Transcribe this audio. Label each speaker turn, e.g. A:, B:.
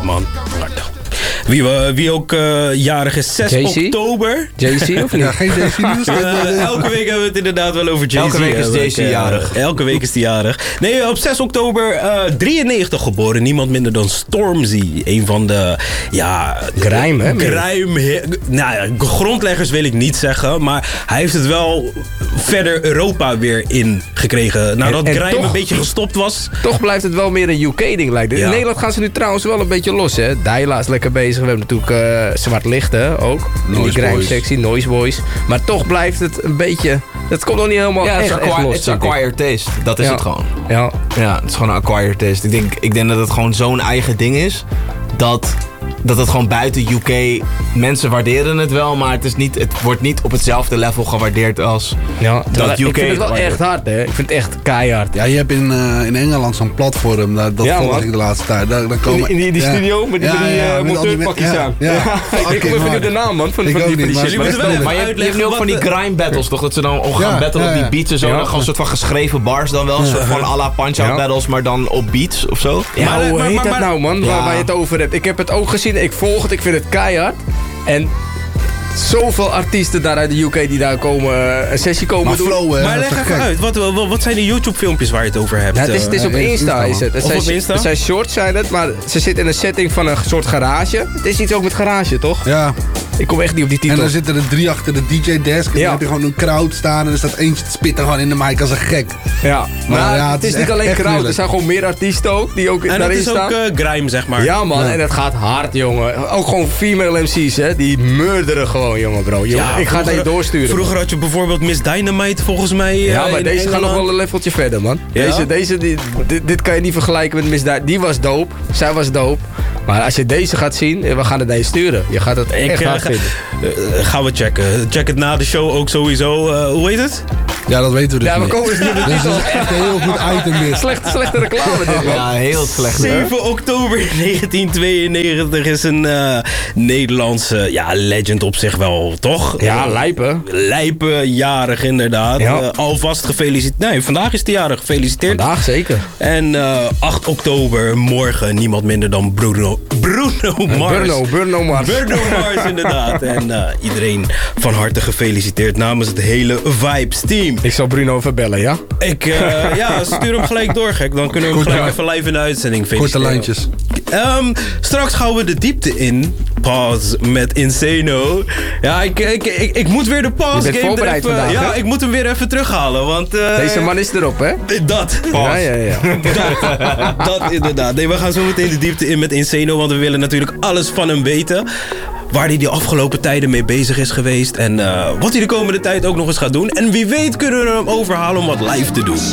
A: man. Hard. Wie ook jarig is, 6
B: Jay-Z?
A: oktober.
B: Jay-Z of niet?
C: Ja, geen Jay-Z nieuws.
A: Elke week hebben we het inderdaad wel over Jay-Z.
D: Elke week is Jay-Z jarig.
A: Elke week is die jarig. Nee, op 6 oktober 93 geboren. Niemand minder dan Stormzy. Een van de,
B: Grime, hè?
A: Grondleggers wil ik niet zeggen. Maar hij heeft het wel verder Europa weer ingekregen. Nadat Grime
B: toch-
A: een beetje gestopt was.
B: Toch blijft het wel meer een UK-ding lijkt het.
A: Ja.
B: In Nederland gaan ze nu trouwens wel een beetje los, hè. Dyla is lekker bezig. We hebben natuurlijk Zwart Licht, hè, ook. In die
C: Noise
B: grime
C: Boys.
B: sectie, Noise Boys. Maar toch blijft het een beetje... Het komt nog niet helemaal
D: Ja,
B: echt los,
D: het is
B: denk ik.
D: acquired taste. Dat is
B: Ja.
D: het gewoon.
B: Ja.
D: Ja, het is gewoon een acquired taste. Ik denk dat het gewoon zo'n eigen ding is. Dat het gewoon buiten UK... Mensen waarderen het wel, maar het wordt niet op hetzelfde level gewaardeerd als dat UK.
B: Ik vind het wel
D: waardeert.
B: echt hard, hè. Ik vind het echt keihard.
C: Ja, je hebt in Engeland zo'n platform, dat
B: Ja,
C: volg
B: man.
C: ik de laatste tijd. Daar komen,
B: In die studio met die monteurpakjes aan.
C: Ja,
B: Ik kom even niet op de naam, man. Van
C: Ik
B: die
C: ook niet, maar-
B: shit.
A: maar-
D: Maar je hebt nu
A: uitleggen
D: ook van die
A: wat-
D: grime battles, toch? Dat ze dan gaan
C: Ja,
D: battlen op die
C: ja.
D: beats en zo.
B: Ja.
D: Dan gewoon een soort van geschreven bars dan wel. Een soort van à la Punch-Out
B: Ja.
D: battles, maar dan op beats of zo.
B: Ja,
A: Maar-
B: hoe
A: maar-
B: heet
A: maar-
B: dat nou, man?
D: Ja.
B: Waar je het over hebt. Ik heb het ook gezien. Ik volg het. Ik vind het keihard. En zoveel artiesten daar uit de UK die daar komen, een sessie komen
C: Maar
B: doen.
C: flow, hè,
A: Maar
C: dat is
A: leg
C: toch
A: even
C: gek?
A: uit. Wat zijn de YouTube filmpjes waar je het over hebt?
B: Ja, het is op Insta. Is het.
A: Of op Insta?
B: Het zijn shorts, zijn het, maar ze zitten in een setting van een soort garage. Het is iets ook met garage, toch?
C: Ja,
B: Ik kom echt niet op die
C: en
B: titel.
C: dan zitten er 3 achter de DJ-desk. En dan
B: Ja.
C: heb je gewoon een crowd staan en er staat eentje te spitten gewoon in de mic als een gek.
B: Ja, maar
C: ja,
B: het is niet
C: echt-
B: alleen
C: echt
B: crowd. Er
C: moeilijk.
B: zijn gewoon meer artiesten ook die ook
A: En dat
B: daarin
A: is
B: staan.
A: ook grime, zeg maar.
B: Ja, man,
C: Ja.
B: en het gaat hard, jongen. Ook gewoon female MC's, hè. Die murderen gewoon, jongen, bro. Jongen,
A: Ja,
B: ik ga het naar je doorsturen. man.
A: Vroeger had je bijvoorbeeld Miss Dynamite, volgens mij.
B: Ja, maar
A: in
B: deze gaat nog
A: Engeland.
B: wel een leveltje verder, man.
A: Ja?
B: Dit kan je niet vergelijken met Miss Die was dope. Zij was dope. Maar als je deze gaat zien, we gaan het naar je sturen. Je gaat het echt hard vinden.
A: Gaan we checken. Check het na de show ook sowieso. Hoe heet het?
C: Ja, dat weten we dus
B: Ja, we
C: niet.
B: komen dus niet op de
C: Dus
B: titel.
C: dat is echt een heel goed item dit.
B: Slechte reclame dit, man.
D: Ja, heel slecht.
A: 7 oktober 1992 is een Nederlandse legend op zich wel, toch?
B: Ja, lijpen.
A: Lijpe, jarig inderdaad.
B: Ja.
A: Alvast gefeliciteerd. Nee, vandaag is de jarig. Gefeliciteerd.
B: Vandaag zeker.
A: En 8 oktober, morgen, niemand minder dan Bruno Mars.
B: Bruno Mars.
A: Bruno Mars, inderdaad. En iedereen van harte gefeliciteerd namens het hele Vibes team.
B: Ik zal Bruno even bellen, ja?
A: Stuur hem gelijk door, gek. Dan kunnen we hem gelijk even live in de uitzending
C: Korte
A: feliciteren.
C: lijntjes.
A: Straks gaan we de diepte in. Pause met Insano. Ja, ik moet weer de pause
B: Je bent
A: game
B: voorbereid
A: er even,
B: vandaag,
A: ja,
B: hè?
A: ik moet hem weer even terughalen, want...
B: Deze man is erop, hè?
A: Dat.
B: Ja, ja, ja.
A: Dat inderdaad. Nee, we gaan zo meteen de diepte in met Insano, want we willen natuurlijk alles van hem weten. Waar hij de afgelopen tijden mee bezig is geweest. En wat hij de komende tijd ook nog eens gaat doen. En wie weet kunnen we hem overhalen om wat live te doen.